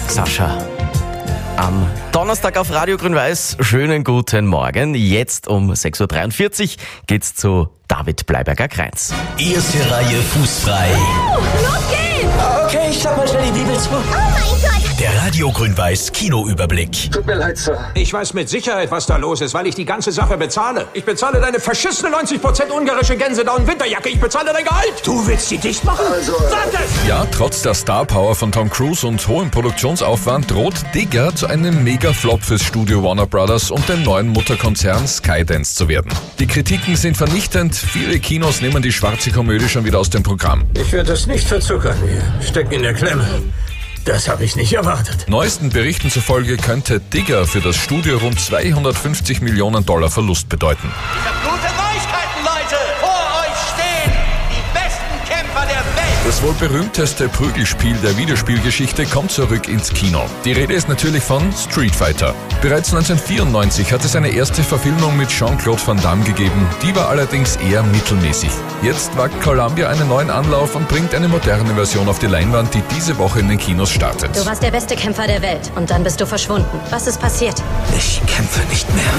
Sascha. Am Donnerstag auf Radio Grün-Weiß. Schönen guten Morgen. Jetzt um 6.43 Uhr geht's zu David Bleiberger-Kreins. Erste Reihe fußfrei. Los geht's! Okay, ich klapp mal schnell die Bibel zu. Oh mein Gott! Der Radio Grün-Weiß Kinoüberblick. Tut mir leid, Sir. Ich weiß mit Sicherheit, was da los ist, weil ich die ganze Sache bezahle. Ich bezahle deine verschissene 90% ungarische Gänsedown-Winterjacke. Ich bezahle dein Gehalt. Du willst sie dicht machen? Sag es! Ja, trotz der Star-Power von Tom Cruise und hohem Produktionsaufwand droht Digger zu einem Mega-Flop fürs Studio Warner Brothers und dem neuen Mutterkonzern Skydance zu werden. Die Kritiken sind vernichtend. Viele Kinos nehmen die schwarze Komödie schon wieder aus dem Programm. Ich werde das nicht verzuckern. Wir stecken in der Klemme. Das habe ich nicht erwartet. Neuesten Berichten zufolge könnte Digger für das Studio rund 250 Millionen $ Verlust bedeuten. Ich habe gute Neuigkeiten, Leute! Vor euch stehen die besten Kämpfer der Welt! Das wohl berühmteste Prügelspiel der Videospielgeschichte kommt zurück ins Kino. Die Rede ist natürlich von Street Fighter. Bereits 1994 hat es eine erste Verfilmung mit Jean-Claude Van Damme gegeben. Die war allerdings eher mittelmäßig. Jetzt wagt Columbia einen neuen Anlauf und bringt eine moderne Version auf die Leinwand, die diese Woche in den Kinos startet. Du warst der beste Kämpfer der Welt und dann bist du verschwunden. Was ist passiert? Ich kämpfe nicht mehr.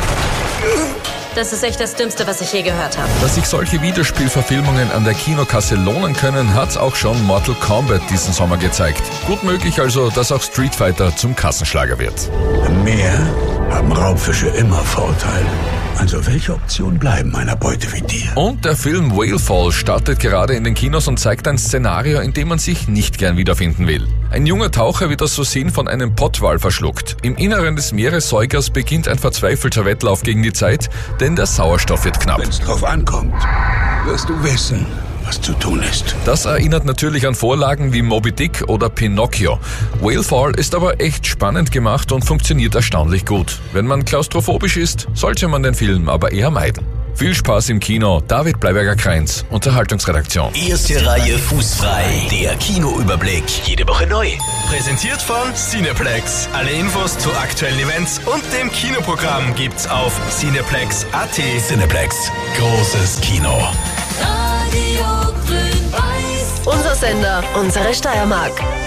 Das ist echt das Dümmste, was ich je gehört habe. Dass sich solche Videospielverfilmungen an der Kinokasse lohnen können, hat auch schon Mortal Kombat diesen Sommer gezeigt. Gut möglich also, dass auch Street Fighter zum Kassenschlager wird. Im Meer haben Raubfische immer Vorteile. Also welche Optionen bleiben einer Beute wie dir? Und der Film Whalefall startet gerade in den Kinos und zeigt ein Szenario, in dem man sich nicht gern wiederfinden will. Ein junger Taucher wird aus Versehen von einem Pottwal verschluckt. Im Inneren des Meeressäugers beginnt ein verzweifelter Wettlauf gegen die Zeit, denn der Sauerstoff wird knapp. Wenn's drauf ankommt, wirst du wissen, was zu tun ist. Das erinnert natürlich an Vorlagen wie Moby Dick oder Pinocchio. Whalefall ist aber echt spannend gemacht und funktioniert erstaunlich gut. Wenn man klaustrophobisch ist, sollte man den Film aber eher meiden. Viel Spaß im Kino. David Bleiberger-Kreins, Unterhaltungsredaktion. Erste Reihe fußfrei. Der Kinoüberblick. Jede Woche neu. Präsentiert von Cineplex. Alle Infos zu aktuellen Events und dem Kinoprogramm gibt's auf cineplex.at. Cineplex. Großes Kino. Radio Grün-Weiß. Unser Sender, unsere Steiermark.